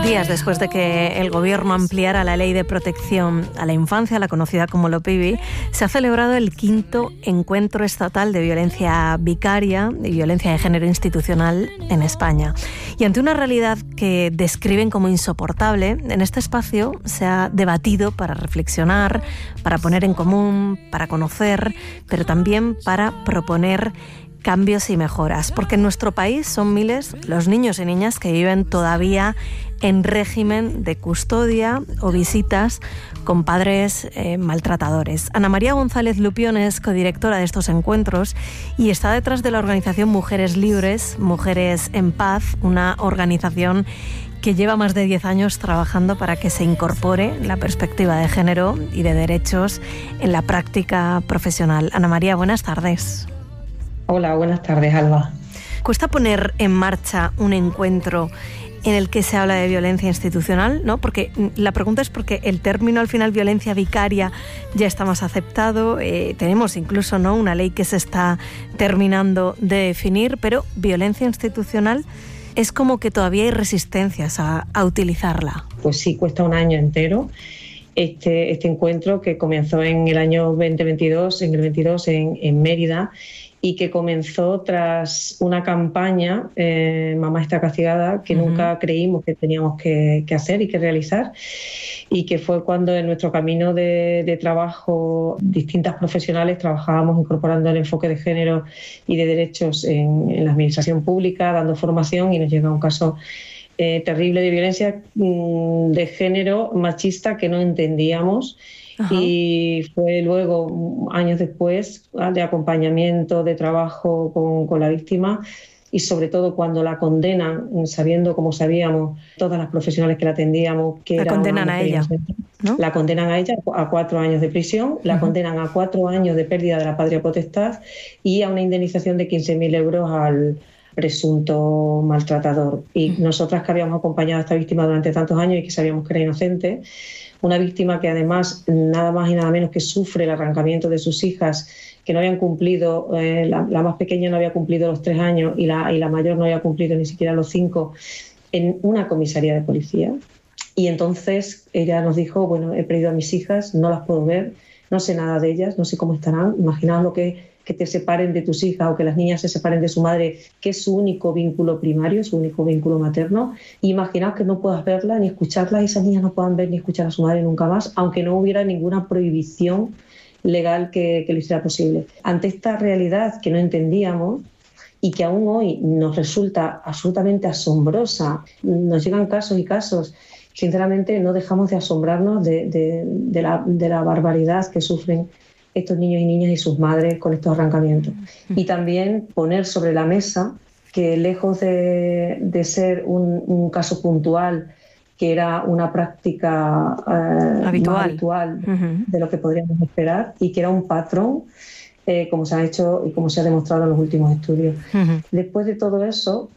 Días después de que el Gobierno ampliara la Ley de Protección a la Infancia, la conocida como LOPIVI, se ha celebrado el 5º Encuentro Estatal de Violencia Vicaria y Violencia de Género Institucional en España. Y ante una realidad que describen como insoportable, en este espacio se ha debatido para reflexionar, para poner en común, para conocer, pero también para proponer cambios y mejoras, porque en nuestro país son miles los niños y niñas que viven todavía en régimen de custodia o visitas con padres maltratadores. Ana María González Lupión es codirectora de estos encuentros y está detrás de la organización Mujeres Libres, Mujeres en Paz, una organización que lleva más de 10 años trabajando para que se incorpore la perspectiva de género y de derechos en la práctica profesional. Ana María, buenas tardes. Hola, buenas tardes, Alba. Cuesta poner en marcha un encuentro en el que se habla de violencia institucional, ¿no? Porque la pregunta es porque el término al final violencia vicaria ya está más aceptado, tenemos incluso, ¿no?, una ley que se está terminando de definir, pero violencia institucional es como que todavía hay resistencias a utilizarla. Pues sí, cuesta un año entero. Este encuentro que comenzó en el año 2022, en Mérida, y que comenzó tras una campaña, Mamá está castigada, que nunca creímos que teníamos que hacer y que realizar, y que fue cuando en nuestro camino de trabajo distintas profesionales trabajábamos incorporando el enfoque de género y de derechos en la administración pública, dando formación, y nos llega un caso terrible de violencia de género machista que no entendíamos. Ajá. Y fue luego, años después, de acompañamiento, de trabajo con la víctima, y sobre todo cuando la condenan, sabiendo, como sabíamos, todas las profesionales que la atendíamos, que la condenan a ella, ¿no? La condenan a ella a 4 años de prisión, la condenan a 4 años de pérdida de la patria potestad y a una indemnización de 15.000 euros al presunto maltratador. Y nosotras, que habíamos acompañado a esta víctima durante tantos años y que sabíamos que era inocente, una víctima que además nada más y nada menos que sufre el arrancamiento de sus hijas, que no habían cumplido, la más pequeña no había cumplido los 3 años y la mayor no había cumplido ni siquiera los 5, en una comisaría de policía. Y entonces ella nos dijo, bueno, he perdido a mis hijas, no las puedo ver, no sé nada de ellas, no sé cómo estarán. Imaginaos lo que te separen de tus hijas o que las niñas se separen de su madre, que es su único vínculo primario, su único vínculo materno. Imaginaos que no puedas verla ni escucharla y esas niñas no puedan ver ni escuchar a su madre nunca más, aunque no hubiera ninguna prohibición legal que lo hiciera posible. Ante esta realidad que no entendíamos y que aún hoy nos resulta absolutamente asombrosa, nos llegan casos y casos, sinceramente no dejamos de asombrarnos de la barbaridad que sufren estos niños y niñas y sus madres con estos arrancamientos. Y también poner sobre la mesa que, lejos de ser un caso puntual, que era una práctica habitual de lo que podríamos esperar, y que era un patrón, como se ha hecho y como se ha demostrado en los últimos estudios. Después de todo eso,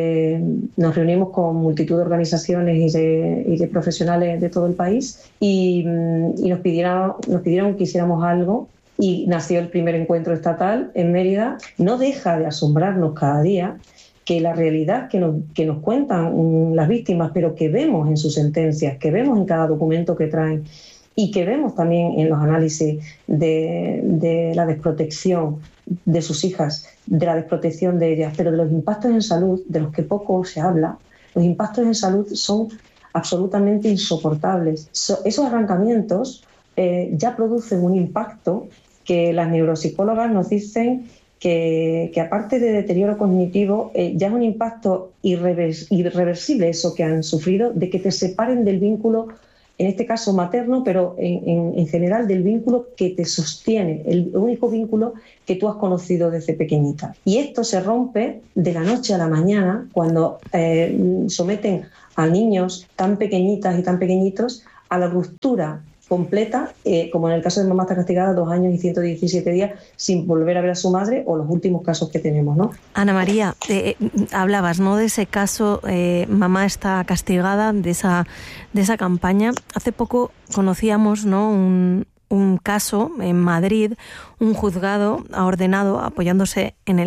nos reunimos con multitud de organizaciones y de profesionales de todo el país y nos pidieron que hiciéramos algo, y nació el primer encuentro estatal en Mérida. No deja de asombrarnos cada día que la realidad que nos cuentan las víctimas, pero que vemos en sus sentencias, que vemos en cada documento que traen, y que vemos también en los análisis de la desprotección de sus hijas, de la desprotección de ellas, pero de los impactos en salud, de los que poco se habla. Los impactos en salud son absolutamente insoportables. Esos arrancamientos ya producen un impacto que las neuropsicólogas nos dicen que aparte de deterioro cognitivo, ya es un impacto irreversible eso que han sufrido, de que te separen del vínculo, en este caso materno, pero en general del vínculo que te sostiene, el único vínculo que tú has conocido desde pequeñita. Y esto se rompe de la noche a la mañana cuando someten a niños tan pequeñitas y tan pequeñitos a la ruptura completa, como en el caso de Mamá está castigada, 2 años y 117 días sin volver a ver a su madre, o los últimos casos que tenemos, ¿no? Ana María, hablabas, ¿no?, de ese caso, Mamá está castigada, de esa campaña. Hace poco conocíamos, ¿no?, un caso en Madrid. Un juzgado ha ordenado, apoyándose en el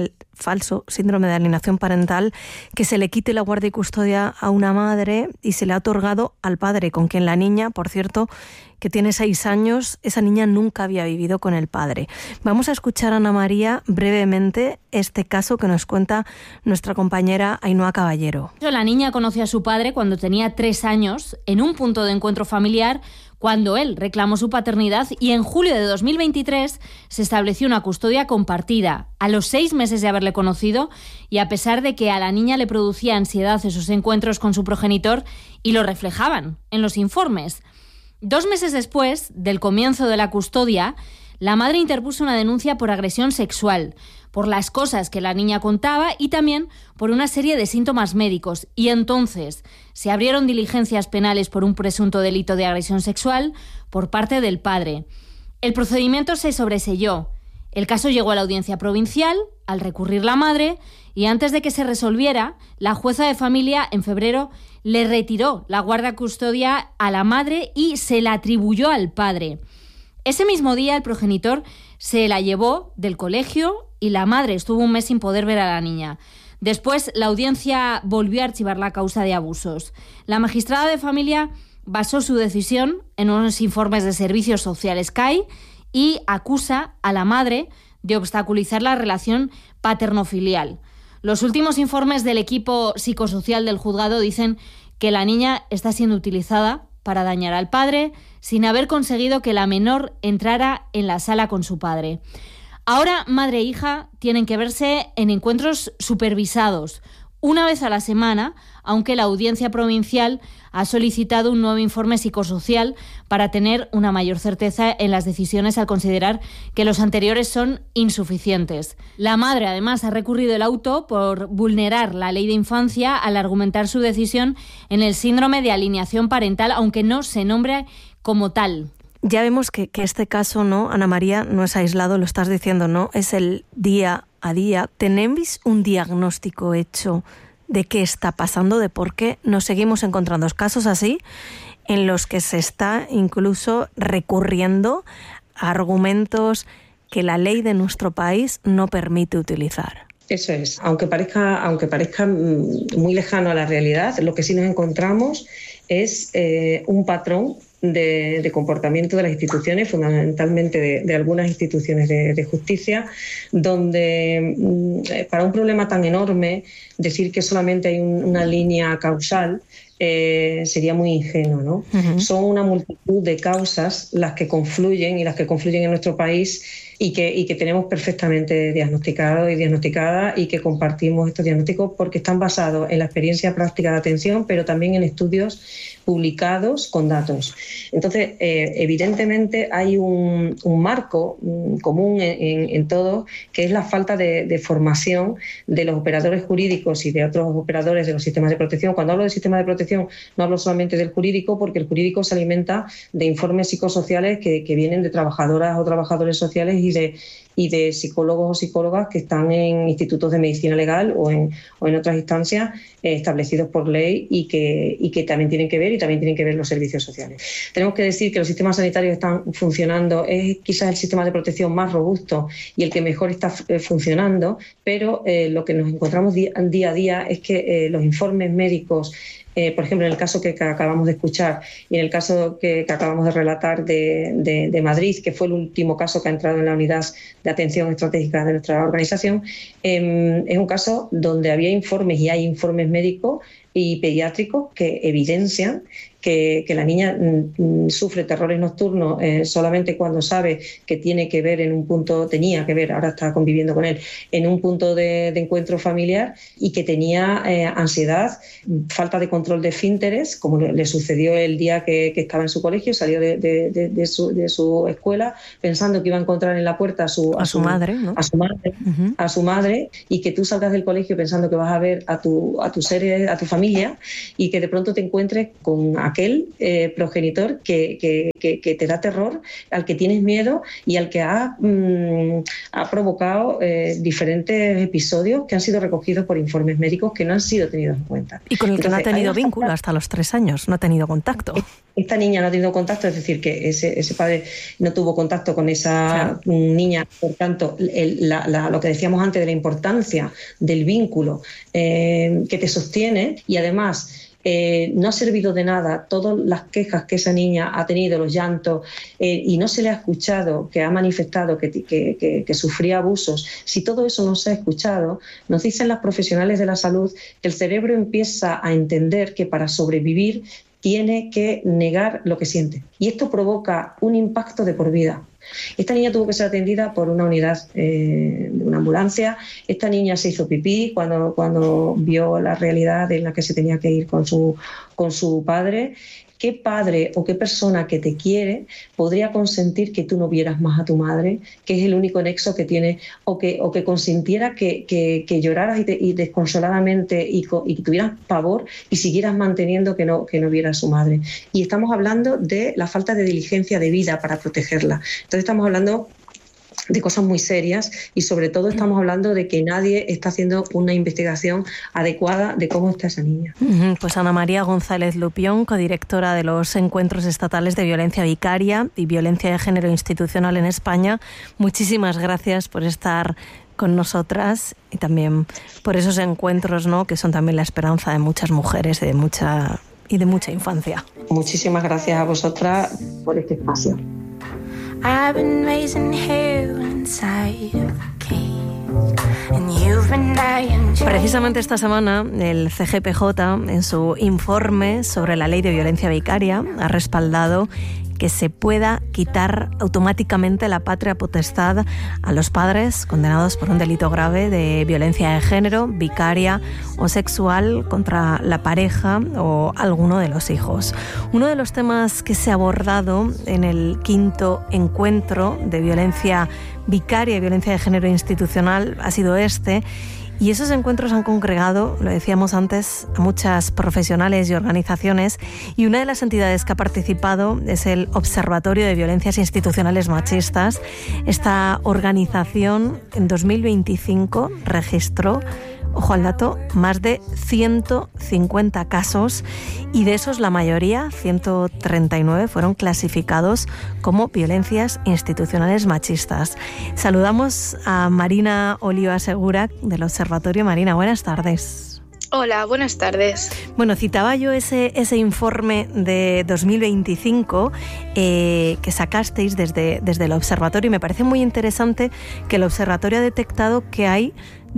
falso síndrome de alienación parental, que se le quite la guardia y custodia a una madre y se le ha otorgado al padre, con quien la niña, por cierto, que tiene 6 años, esa niña nunca había vivido con el padre. Vamos a escuchar a Ana María brevemente este caso que nos cuenta nuestra compañera Ainhoa Caballero. La niña conoció a su padre cuando tenía 3 años en un punto de encuentro familiar, cuando él reclamó su paternidad, y en julio de 2023 se estableció una custodia compartida. A los 6 meses de haberle conocido, y a pesar de que a la niña le producía ansiedad esos encuentros con su progenitor, y lo reflejaban en los informes. 2 meses después del comienzo de la custodia, la madre interpuso una denuncia por agresión sexual, por las cosas que la niña contaba y también por una serie de síntomas médicos. Y entonces se abrieron diligencias penales por un presunto delito de agresión sexual por parte del padre. El procedimiento se sobreseyó. El caso llegó a la audiencia provincial al recurrir la madre, y antes de que se resolviera, la jueza de familia en febrero le retiró la guardia custodia a la madre y se la atribuyó al padre. Ese mismo día el progenitor se la llevó del colegio y la madre estuvo un mes sin poder ver a la niña. Después la audiencia volvió a archivar la causa de abusos. La magistrada de familia basó su decisión en unos informes de Servicios Sociales CAI y acusa a la madre de obstaculizar la relación paterno-filial. Los últimos informes del equipo psicosocial del juzgado dicen que la niña está siendo utilizada para dañar al padre sin haber conseguido que la menor entrara en la sala con su padre. Ahora madre e hija tienen que verse en encuentros supervisados, una vez a la semana, aunque la audiencia provincial ha solicitado un nuevo informe psicosocial para tener una mayor certeza en las decisiones al considerar que los anteriores son insuficientes. La madre, además, ha recurrido el auto por vulnerar la ley de infancia al argumentar su decisión en el síndrome de alienación parental, aunque no se nombre como tal. Ya vemos que este caso, ¿no, Ana María, no es aislado, lo estás diciendo, ¿no? Es el día a día. ¿Tenéis un diagnóstico hecho de qué está pasando, de por qué nos seguimos encontrando casos así, en los que se está incluso recurriendo a argumentos que la ley de nuestro país no permite utilizar? Eso es. Aunque parezca muy lejano a la realidad, lo que sí nos encontramos es un patrón de comportamiento de las instituciones, fundamentalmente de algunas instituciones de justicia, donde para un problema tan enorme decir que solamente hay una línea causal sería muy ingenuo, ¿no? Uh-huh. Son una multitud de causas las que confluyen en nuestro país y que tenemos perfectamente diagnosticadas y que compartimos estos diagnósticos porque están basados en la experiencia práctica de atención, pero también en estudios publicados con datos. Entonces, evidentemente hay un marco común en todo, que es la falta de formación de los operadores jurídicos y de otros operadores de los sistemas de protección. Cuando hablo de sistema de protección no hablo solamente del jurídico, porque el jurídico se alimenta de informes psicosociales que vienen de trabajadoras o trabajadores sociales y de psicólogos o psicólogas que están en institutos de medicina legal o en otras instancias establecidos por ley y que también tienen que ver los servicios sociales. Tenemos que decir que los sistemas sanitarios están funcionando, es quizás el sistema de protección más robusto y el que mejor está funcionando, pero lo que nos encontramos día a día es que los informes médicos, por ejemplo, en el caso que acabamos de escuchar y en el caso que acabamos de relatar de Madrid, que fue el último caso que ha entrado en la unidad de atención estratégica de nuestra organización, es un caso donde había informes y hay informes médicos y pediátricos que evidencian que la niña sufre terrores nocturnos solamente cuando sabe que tenía que ver, ahora está conviviendo con él, en un punto de encuentro familiar, y que tenía ansiedad, falta de control de esfínteres, como le sucedió el día que estaba en su colegio, salió de su escuela pensando que iba a encontrar en la puerta a su madre, ¿no? Uh-huh. A su madre, y que tú salgas del colegio pensando que vas a ver a tu familia y que de pronto te encuentres con aquel progenitor que te da terror, al que tienes miedo y al que ha provocado diferentes episodios que han sido recogidos por informes médicos que no han sido tenidos en cuenta. Y con el que no ha tenido vínculo hasta los 3 años, no ha tenido contacto. Esta niña no ha tenido contacto, es decir, que ese padre no tuvo contacto con esa niña. Por tanto, lo que decíamos antes de la importancia del vínculo que te sostiene, y además no ha servido de nada todas las quejas que esa niña ha tenido, los llantos, y no se le ha escuchado, que ha manifestado que sufría abusos. Si todo eso no se ha escuchado, nos dicen las profesionales de la salud que el cerebro empieza a entender que para sobrevivir tiene que negar lo que siente. Y esto provoca un impacto de por vida. Esta niña tuvo que ser atendida por una unidad de una ambulancia. Esta niña se hizo pipí cuando vio la realidad en la que se tenía que ir con su padre. ¿Qué padre o qué persona que te quiere podría consentir que tú no vieras más a tu madre, que es el único nexo que tiene, o que consintiera que lloraras y desconsoladamente y tuvieras pavor y siguieras manteniendo que no viera a su madre? Y estamos hablando de la falta de diligencia de vida para protegerla. Entonces estamos hablando de cosas muy serias y sobre todo estamos hablando de que nadie está haciendo una investigación adecuada de cómo está esa niña. Pues Ana María González Lupión, codirectora de los Encuentros Estatales de Violencia Vicaria y Violencia de Género Institucional en España, muchísimas gracias por estar con nosotras y también por esos encuentros, ¿no?, que son también la esperanza de muchas mujeres y de mucha infancia. Muchísimas gracias a vosotras por este espacio. I've been raising hell inside of a cave, and you've been dying. Precisamente esta semana el CGPJ, en su informe sobre la ley de violencia vicaria, ha respaldado que se pueda quitar automáticamente la patria potestad a los padres condenados por un delito grave de violencia de género, vicaria o sexual contra la pareja o alguno de los hijos. Uno de los temas que se ha abordado en el 5º encuentro de violencia vicaria y violencia de género institucional ha sido este. Y esos encuentros han congregado, lo decíamos antes, a muchas profesionales y organizaciones, y una de las entidades que ha participado es el Observatorio de Violencias Institucionales Machistas. Esta organización en 2025 registró, ojo al dato, más de 150 casos, y de esos la mayoría, 139, fueron clasificados como violencias institucionales machistas. Saludamos a Marina Oliva Segura del Observatorio. Marina, buenas tardes. Hola, buenas tardes. Bueno, citaba yo ese informe de 2025 que sacasteis desde el Observatorio, y me parece muy interesante que el Observatorio ha detectado que hay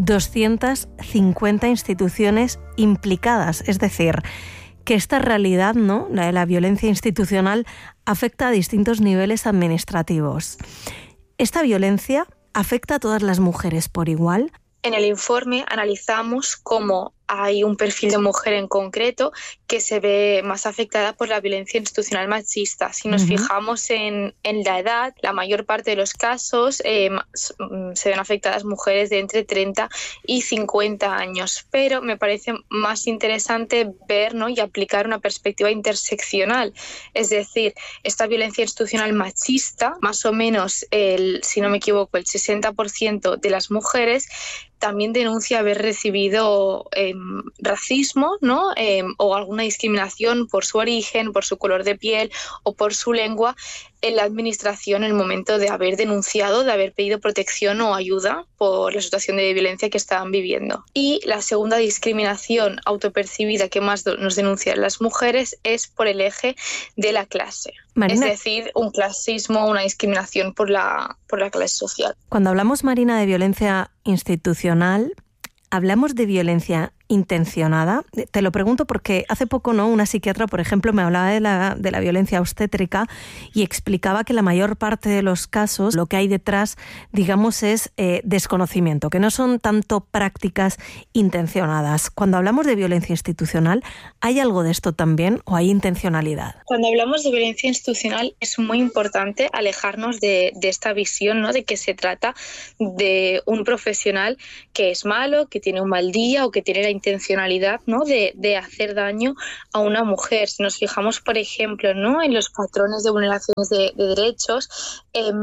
250 instituciones implicadas, es decir, que esta realidad, ¿no?, la de la violencia institucional, afecta a distintos niveles administrativos. ¿Esta violencia afecta a todas las mujeres por igual? En el informe analizamos cómo hay un perfil de mujer en concreto que se ve más afectada por la violencia institucional machista. Si nos fijamos en la edad, la mayor parte de los casos se ven afectadas mujeres de entre 30 y 50 años. Pero me parece más interesante ver, ¿no?, y aplicar una perspectiva interseccional. Es decir, esta violencia institucional machista, más o menos, si no me equivoco, el 60% de las mujeres también denuncia haber recibido racismo, ¿no?, o alguna discriminación por su origen, por su color de piel o por su lengua en la administración en el momento de haber denunciado, de haber pedido protección o ayuda por la situación de violencia que estaban viviendo. Y la segunda discriminación autopercibida que más nos denuncian las mujeres es por el eje de la clase. Marina, es decir, un clasismo, una discriminación por la clase social. Cuando hablamos, Marina, de violencia institucional, ¿hablamos de violencia intencionada? Te lo pregunto porque hace poco, ¿no?, una psiquiatra, por ejemplo, me hablaba de la violencia obstétrica y explicaba que la mayor parte de los casos lo que hay detrás, digamos, es desconocimiento, que no son tanto prácticas intencionadas. Cuando hablamos de violencia institucional, ¿hay algo de esto también o hay intencionalidad? Cuando hablamos de violencia institucional es muy importante alejarnos de esta visión, ¿no?, de que se trata de un profesional que es malo, que tiene un mal día o que tiene la intencionalidad, ¿no?, de hacer daño a una mujer. Si nos fijamos, por ejemplo, ¿no?, en los patrones de vulneraciones de derechos,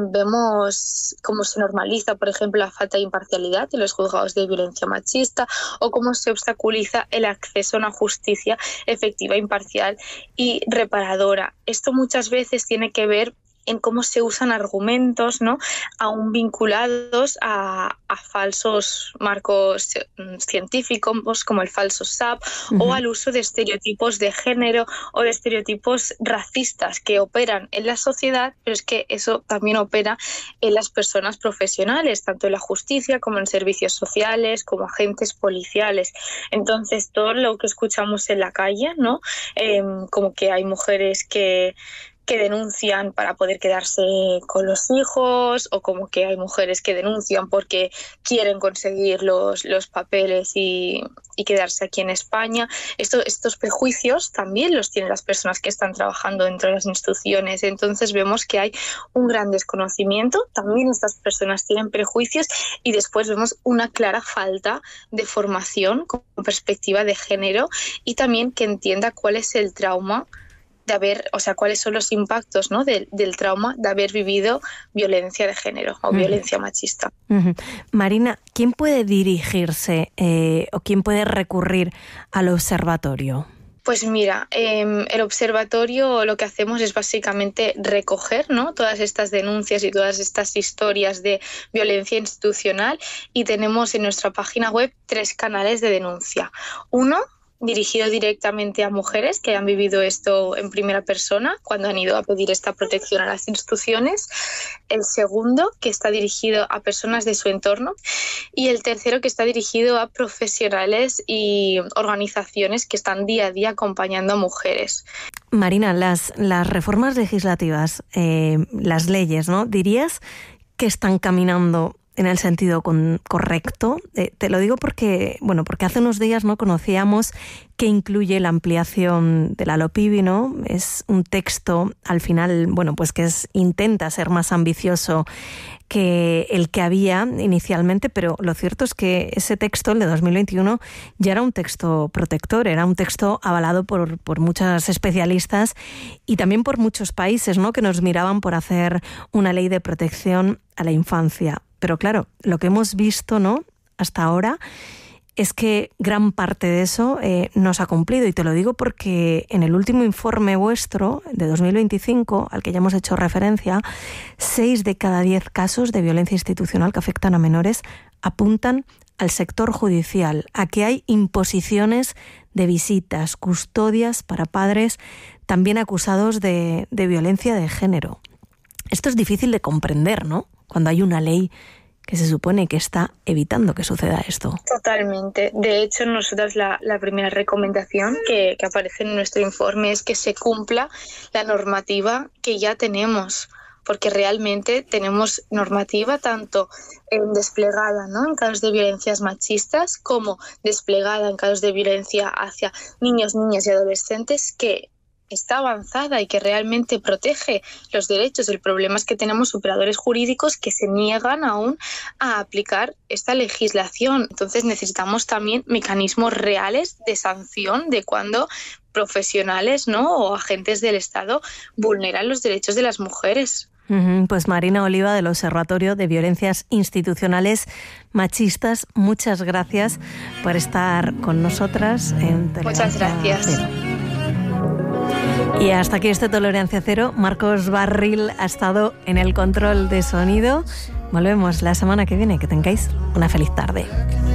vemos cómo se normaliza, por ejemplo, la falta de imparcialidad en los juzgados de violencia machista, o cómo se obstaculiza el acceso a una justicia efectiva, imparcial y reparadora. Esto muchas veces tiene que ver en cómo se usan argumentos, ¿no?, aún vinculados a falsos marcos científicos, como el falso SAP, o al uso de estereotipos de género o de estereotipos racistas que operan en la sociedad, pero es que eso también opera en las personas profesionales, tanto en la justicia como en servicios sociales, como agentes policiales. Entonces, todo lo que escuchamos en la calle, ¿no?, como que hay mujeres que denuncian para poder quedarse con los hijos, o como que hay mujeres que denuncian porque quieren conseguir los papeles y quedarse aquí en España. Estos prejuicios también los tienen las personas que están trabajando dentro de las instituciones. Entonces vemos que hay un gran desconocimiento. También estas personas tienen prejuicios, y después vemos una clara falta de formación con perspectiva de género, y también que entienda cuál es el trauma de haber, o sea, cuáles son los impactos, ¿no?, del trauma de haber vivido violencia de género o violencia machista. Marina, ¿quién puede dirigirse o quién puede recurrir al observatorio? Pues mira, el observatorio lo que hacemos es básicamente recoger, ¿no?, todas estas denuncias y todas estas historias de violencia institucional, y tenemos en nuestra página web 3 canales de denuncia. Uno, dirigido directamente a mujeres que han vivido esto en primera persona cuando han ido a pedir esta protección a las instituciones. El segundo, que está dirigido a personas de su entorno. Y el tercero, que está dirigido a profesionales y organizaciones que están día a día acompañando a mujeres. Marina, las reformas legislativas, las leyes, ¿no?, ¿dirías que están caminando en el sentido correcto? Te lo digo porque hace unos días, ¿no?, conocíamos que incluye la ampliación de la LOPIBI, ¿no? Es un texto, al final, pues que intenta ser más ambicioso que el que había inicialmente, pero lo cierto es que ese texto, el de 2021, ya era un texto protector, era un texto avalado por muchas especialistas y también por muchos países, ¿no?, que nos miraban por hacer una ley de protección a la infancia. Pero claro, lo que hemos visto, ¿no?, hasta ahora es que gran parte de eso no se ha cumplido. Y te lo digo porque en el último informe vuestro de 2025, al que ya hemos hecho referencia, 6 de cada 10 casos de violencia institucional que afectan a menores apuntan al sector judicial, a que hay imposiciones de visitas, custodias para padres también acusados de violencia de género. Esto es difícil de comprender, ¿no?, cuando hay una ley que se supone que está evitando que suceda esto. Totalmente. De hecho, nosotros la primera recomendación que aparece en nuestro informe es que se cumpla la normativa que ya tenemos, porque realmente tenemos normativa tanto desplegada, ¿no?, en casos de violencias machistas, como desplegada en casos de violencia hacia niños, niñas y adolescentes, que está avanzada y que realmente protege los derechos. El problema es que tenemos operadores jurídicos que se niegan aún a aplicar esta legislación. Entonces necesitamos también mecanismos reales de sanción de cuando profesionales, ¿no?, o agentes del Estado vulneran los derechos de las mujeres. Pues Marina Oliva, del Observatorio de Violencias Institucionales Machistas, muchas gracias por estar con nosotras en Tolerancia Muchas gracias. Cero. Y hasta aquí este Tolerancia Cero. Marcos Barril ha estado en el control de sonido. Volvemos la semana que viene. Que tengáis una feliz tarde.